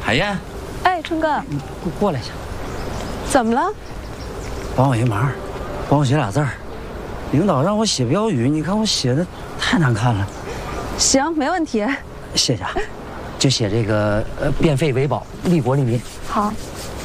海燕， 哎，春哥， 过来一下， 怎么了？ 帮我一忙，帮我写俩字儿。领导让我写标语，你看我写的太难看了。 行，没问题。 谢谢啊，就写这个变废为宝，利国利民。 好。